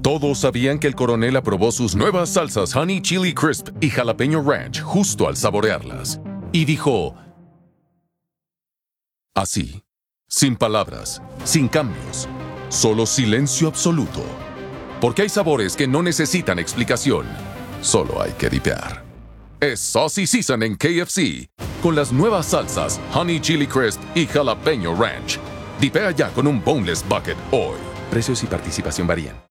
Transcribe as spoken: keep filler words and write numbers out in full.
Todos sabían que el coronel aprobó sus nuevas salsas Honey Chili Crisp y Jalapeño Ranch justo al saborearlas. Y dijo... así, sin palabras, sin cambios, solo silencio absoluto. Porque hay sabores que no necesitan explicación, solo hay que dipear. Es Saucy Season en K F C, con las nuevas salsas Honey Chili Crisp y Jalapeño Ranch. Dipea ya con un Boneless Bucket hoy. Precios y participación varían.